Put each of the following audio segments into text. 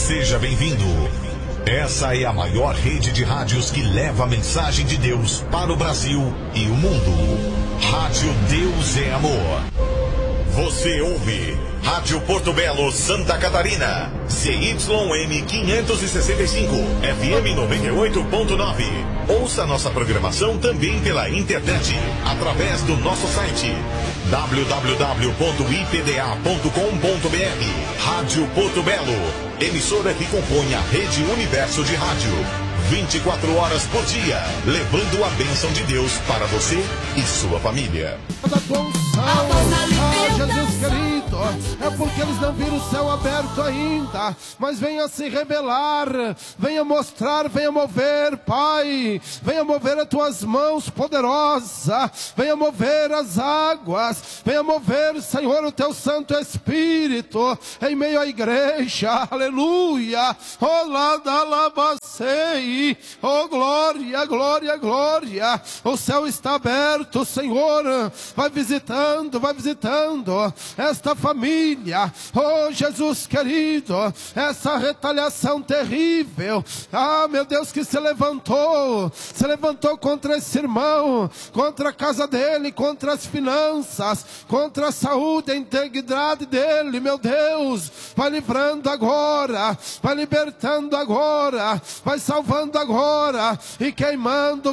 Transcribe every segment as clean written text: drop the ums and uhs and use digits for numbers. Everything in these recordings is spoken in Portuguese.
Seja bem-vindo. Essa é a maior rede de rádios que leva a mensagem de Deus para o Brasil e o mundo. Rádio Deus é Amor. Você ouve Rádio Porto Belo, Santa Catarina, CYM 565, FM 98.9. Ouça nossa programação também pela internet, através do nosso site www.ipda.com.br. Rádio Porto Belo, emissora que compõe a Rede Universo de Rádio. 24 horas por dia, levando a bênção de Deus para você e sua família. Jesus querido, é porque eles não viram o céu aberto ainda, mas venha se revelar, venha mostrar, venha mover, Pai, venha mover as tuas mãos poderosas, venha mover as águas, venha mover, Senhor, o teu Santo Espírito em meio à igreja, aleluia, oh glória, glória, glória, o céu está aberto, Senhor, vai visitando esta família, oh Jesus querido, essa retaliação terrível, meu Deus, que se levantou contra esse irmão, contra a casa dele, contra as finanças, contra a saúde, a integridade dele, meu Deus, vai livrando agora, vai libertando agora, vai salvando agora, e queimando,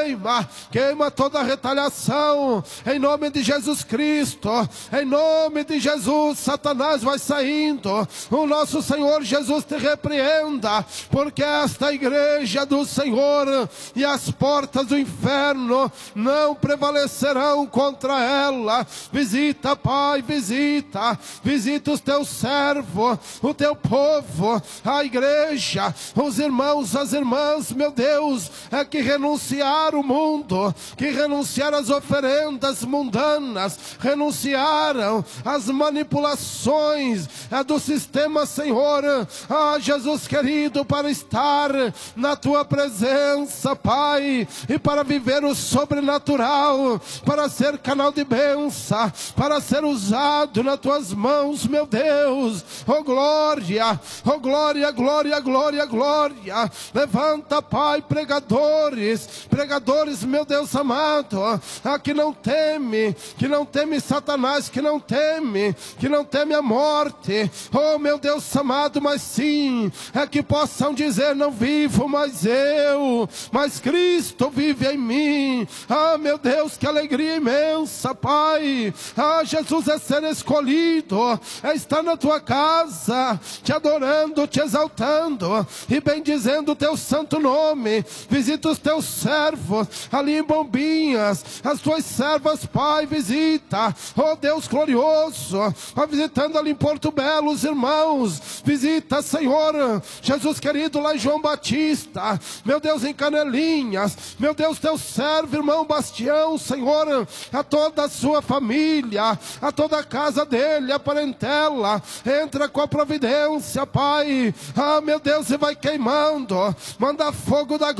queima toda a retaliação, em nome de Jesus Cristo, em nome de Jesus. Satanás vai saindo, o nosso Senhor Jesus te repreenda, porque esta igreja do Senhor e as portas do inferno não prevalecerão contra ela. Visita, Pai, visita os teus servos, o teu povo, a igreja, os irmãos, as irmãs, meu Deus, é que renunciar o mundo, que renunciar as oferendas mundanas, renunciaram as manipulações do sistema, Senhor, Jesus querido, para estar na tua presença, Pai, e para viver o sobrenatural, para ser canal de bênção, para ser usado nas tuas mãos, meu Deus. Oh glória, glória, glória, glória. Levanta, Pai, pregadores, meu Deus amado, que não teme Satanás, que não teme a morte, oh meu Deus amado, mas sim, que possam dizer: não vivo mais eu, mas Cristo vive em mim. Meu Deus, que alegria imensa, Pai. Jesus, é ser escolhido, é estar na tua casa, te adorando, te exaltando e bendizendo o teu santo nome. Visita os teus servos ali em Bombinhas, as tuas servas, Pai, visita, oh Deus glorioso, vai visitando ali em Porto Belo os irmãos, visita, Senhor, Jesus querido, lá em João Batista, meu Deus, em Canelinhas, meu Deus, teu servo, irmão Bastião, Senhor, a toda a sua família, a toda a casa dele, a parentela, entra com a providência, Pai, meu Deus, e vai queimando, manda fogo da